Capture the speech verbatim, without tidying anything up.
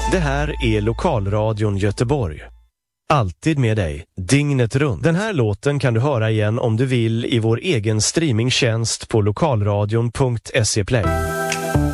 Det här är Lokalradion Göteborg. Alltid med dig, dygnet runt. Den här låten kan du höra igen om du vill i vår egen streamingtjänst på lokalradion punkt se play.